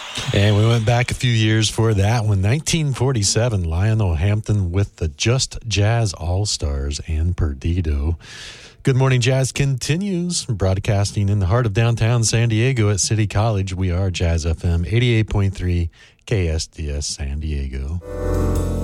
And we went back a few years for that one. 1947, Lionel Hampton with the Just Jazz All-Stars and Perdido. Good Morning Jazz continues, broadcasting in the heart of downtown San Diego at City College. We are Jazz FM 88.3 KSDS San Diego.